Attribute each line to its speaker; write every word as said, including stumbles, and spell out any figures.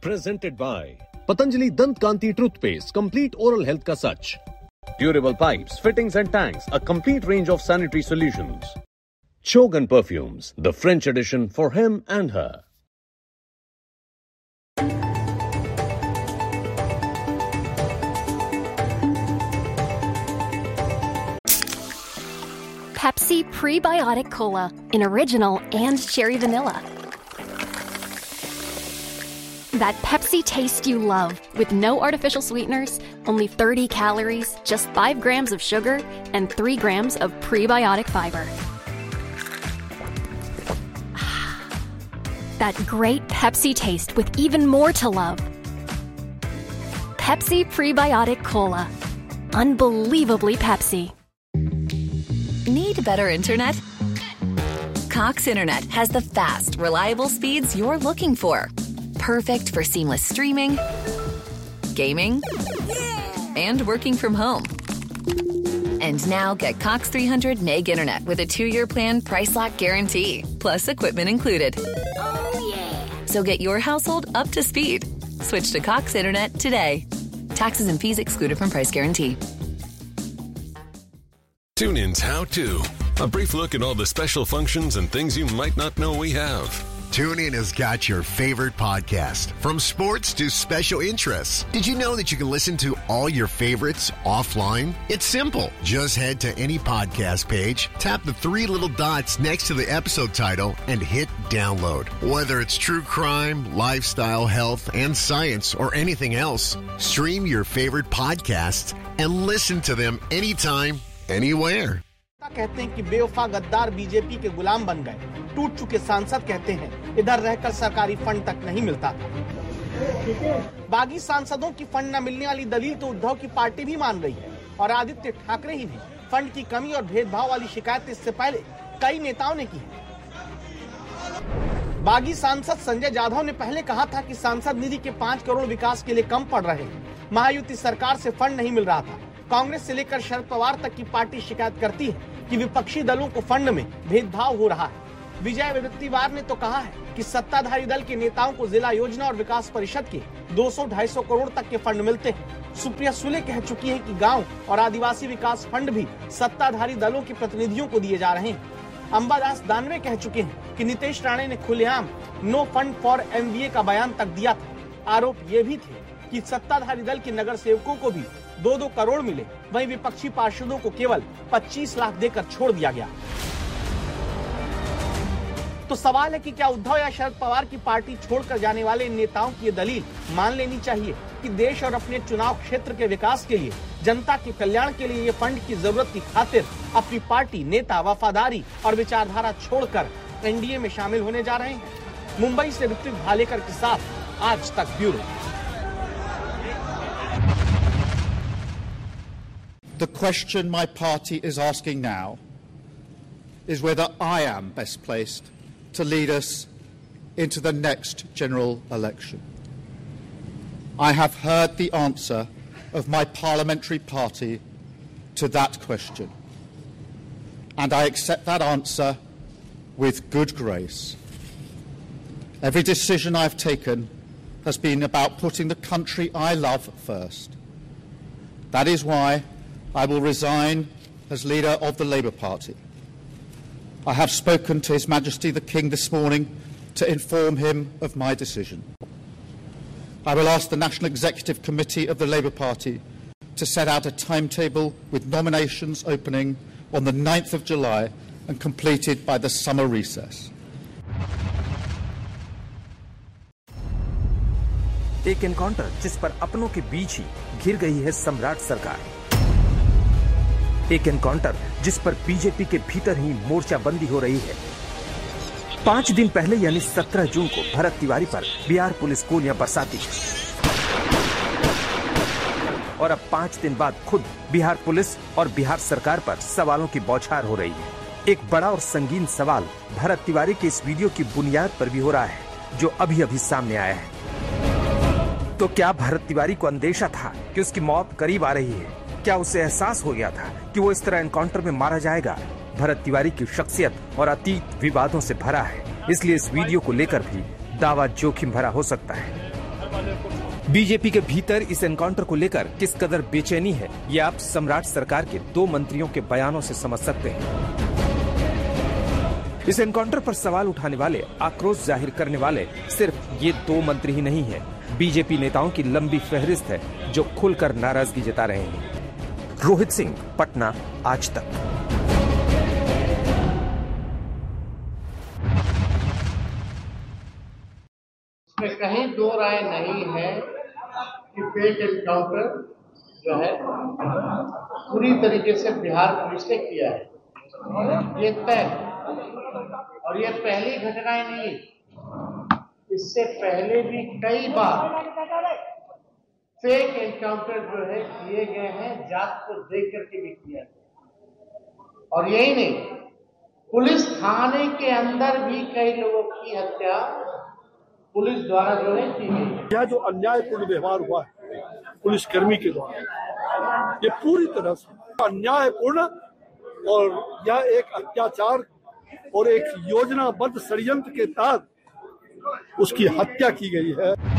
Speaker 1: Presented by Patanjali Dant Kanti Toothpaste, complete oral health ka sach. Durable pipes, fittings and tanks, a complete range of sanitary solutions. Chogan Perfumes, the French edition for him and her.
Speaker 2: Pepsi Prebiotic Cola in original and cherry vanilla. That Pepsi taste you love with no artificial sweeteners, only thirty calories, just five grams of sugar, and three grams of prebiotic fiber. That great Pepsi taste with even more to love. Pepsi Prebiotic Cola. Unbelievably Pepsi.
Speaker 3: Need better internet? Cox Internet has the fast, reliable speeds you're looking for. Perfect for seamless streaming, gaming, and working from home. And now get Cox three hundred meg internet with a two-year plan price lock guarantee, plus equipment included. Oh, yeah. So get your household up to speed. Switch to Cox Internet today. Taxes and fees excluded from price guarantee.
Speaker 4: TuneIn's How To. A brief look at all the special functions and things you might not know we have.
Speaker 5: TuneIn has got your favorite podcast, from sports to special interests. Did you know that you can listen to all your favorites offline? It's simple. Just head to any podcast page, tap the three little dots next to the episode title, and hit download. Whether it's true crime, lifestyle, health, and science, or anything else, stream your favorite podcasts and listen to them anytime, anywhere.
Speaker 6: कहते हैं कि बेवफा गद्दार BJP के गुलाम बन गए। टूट चुके सांसद कहते हैं इधर रहकर सरकारी फंड तक नहीं मिलता था। बागी सांसदों की फंड न मिलने वाली दलील तो उद्धव की पार्टी भी मान रही है और आदित्य ठाकरे ही भी फंड की कमी और भेदभाव वाली शिकायत इससे पहले कई नेताओं ने की है। बागी सांसद संजय जाधव ने पहले कहा था कि सांसद निधि के पांच करोड़ विकास के लिए कम पड़ रहे हैं। महायुति सरकार से फंड नहीं मिल रहा था। कांग्रेस से लेकर शरद पवार तक की पार्टी शिकायत करती है कि विपक्षी दलों को फंड में भेदभाव हो रहा है। विजय वृत्तिवार ने तो कहा है कि सत्ताधारी दल के नेताओं को जिला योजना और विकास परिषद के दो सौ ढाई सौ करोड़ तक के फंड मिलते हैं। सुप्रिया सुले कह चुकी है कि गांव और आदिवासी विकास फंड भी सत्ताधारी दलों के प्रतिनिधियों को दिए जा रहे हैं। अंबादास दानवे कह चुके हैं कि नीतीश राणे ने खुलेआम नो फंड फॉर एमबीए का बयान तक दिया था। आरोप ये भी थे कि सत्ताधारी दल के नगर सेवकों को भी दो दो करोड़ मिले, वहीं विपक्षी पार्षदों को केवल पच्चीस लाख देकर छोड़ दिया गया। तो सवाल है कि क्या उद्धव या शरद पवार की पार्टी छोड़कर जाने वाले इन नेताओं की ये दलील मान लेनी चाहिए कि देश और अपने चुनाव क्षेत्र के विकास के लिए, जनता के कल्याण के लिए ये फंड की जरूरत की खातिर अपनी पार्टी, नेता, वफादारी और विचारधारा छोड़कर एनडीए में शामिल होने जा रहे हैं। मुंबई से ऋत्विक भालेकर के साथ आज तक bureau.
Speaker 7: The question my party is asking now is whether I am best placed to lead us into the next general election. I have heard the answer of my parliamentary party to that question, and I accept that answer with good grace. Every decision I've taken has been about putting the country I love first. That is why I will resign as leader of the Labour Party. I have spoken to His Majesty the King this morning to inform him of my decision. I will ask the National Executive Committee of the Labour Party to set out a timetable with nominations opening on the ninth of July and completed by the summer recess.
Speaker 8: एक encounter जिस पर अपनों के बीच ही घिर गई है सम्राट सरकार। एक एनकाउंटर जिस पर बीजेपी के भीतर ही मोर्चाबंदी हो रही है। पांच दिन पहले यानी सत्रह जून को भरत तिवारी पर बिहार पुलिस गोलियां बरसाती है और अब पांच दिन बाद खुद बिहार पुलिस और बिहार सरकार पर सवालों की बौछार हो रही है। एक बड़ा और संगीन सवाल भरत तिवारी के इस वीडियो की बुनियाद पर भी हो रहा है, जो अभी अभी सामने आया है। तो क्या भरत तिवारी को अंदेशा था कि उसकी मौत करीब आ रही है? क्या उसे एहसास हो गया था कि वो इस तरह एनकाउंटर में मारा जाएगा? भरत तिवारी की शख्सियत और अतीत विवादों से भरा है, इसलिए इस वीडियो को लेकर भी दावा जोखिम भरा हो सकता है। बीजेपी के भीतर इस एनकाउंटर को लेकर किस कदर बेचैनी है, ये आप सम्राट सरकार के दो मंत्रियों के बयानों से समझ सकते हैं। इस एनकाउंटर पर सवाल उठाने वाले, आक्रोश जाहिर करने वाले सिर्फ ये दो मंत्री ही नहीं है। बीजेपी नेताओं की लंबी फहरिस्त है जो खुलकर नाराजगी जता रहे हैं। रोहित सिंह, पटना, आज तक।
Speaker 9: इसमें कहीं दो राय नहीं है कि फेक एनकाउंटर जो है पूरी तरीके से बिहार पुलिस ने किया है, ये तय। और ये पहली घटनाएं नहीं, इससे पहले भी कई बार फेक एनकाउंटर जो है किए गए हैं, जात को देख करके भी किया गया। और यही नहीं, पुलिस थाने के अंदर भी कई लोगों की हत्या पुलिस द्वारा जो है की गई।
Speaker 10: यह जो अन्यायपूर्ण व्यवहार हुआ है पुलिसकर्मी के द्वारा, ये पूरी तरह से अन्यायपूर्ण और यह एक अत्याचार और एक योजनाबद्ध षड्यंत्र के तहत उसकी हत्या की गई है।